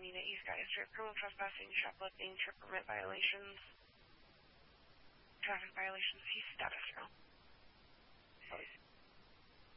finding that he's got history of criminal trespassing, shoplifting, trip permit violations, traffic violations. He's status